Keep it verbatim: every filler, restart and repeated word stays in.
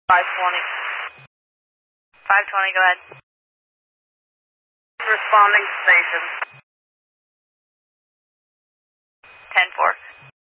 five twenty. five twenty, go ahead. Responding station. ten four.